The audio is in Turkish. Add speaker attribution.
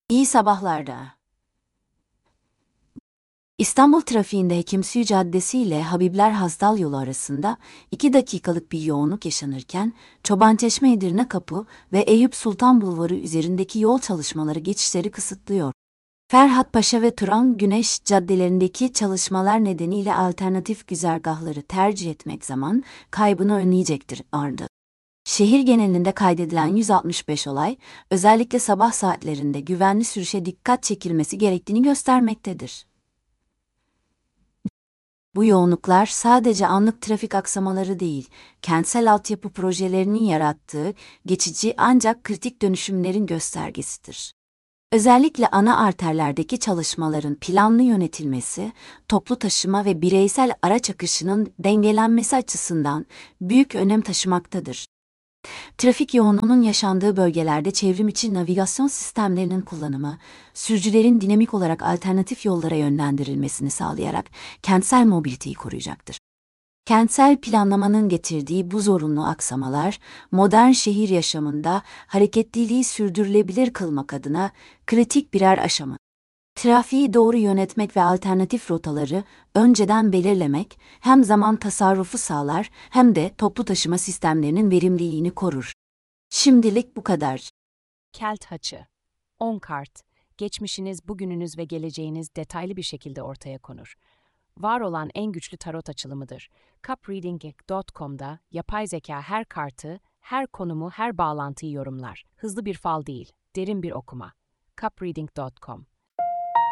Speaker 1: İyi sabahlarda. İstanbul trafiğinde Hekimsuyu Caddesi ile Habibler Hasdal yolu arasında 2 dakikalık bir yoğunluk yaşanırken, Çobançeşme Edirne Kapı ve Eyüp Sultan Bulvarı üzerindeki yol çalışmaları geçişleri kısıtlıyor. Ferhat Paşa ve Turan Güneş caddelerindeki çalışmalar nedeniyle alternatif güzergahları tercih etmek zaman kaybını önleyecektir ardı. Şehir genelinde kaydedilen 165 olay, özellikle sabah saatlerinde güvenli sürüşe dikkat çekilmesi gerektiğini göstermektedir. Bu yoğunluklar sadece anlık trafik aksamaları değil, kentsel altyapı projelerinin yarattığı geçici ancak kritik dönüşümlerin göstergesidir. Özellikle ana arterlerdeki çalışmaların planlı yönetilmesi, toplu taşıma ve bireysel araç akışının dengelenmesi açısından büyük önem taşımaktadır. Trafik yoğunluğunun yaşandığı bölgelerde çevrim içi navigasyon sistemlerinin kullanımı, sürücülerin dinamik olarak alternatif yollara yönlendirilmesini sağlayarak kentsel mobiliteyi koruyacaktır. Kentsel planlamanın getirdiği bu zorunlu aksamalar, modern şehir yaşamında hareketliliği sürdürülebilir kılmak adına kritik birer aşama. Trafiği doğru yönetmek ve alternatif rotaları önceden belirlemek hem zaman tasarrufu sağlar hem de toplu taşıma sistemlerinin verimliliğini korur. Şimdilik bu kadar.
Speaker 2: Kelt Haçı 10 kart, geçmişiniz, bugününüz ve geleceğiniz detaylı bir şekilde ortaya konur. Var olan en güçlü tarot açılımıdır. Cupreading.com'da yapay zeka her kartı, her konumu, her bağlantıyı yorumlar. Hızlı bir fal değil, derin bir okuma. Cupreading.com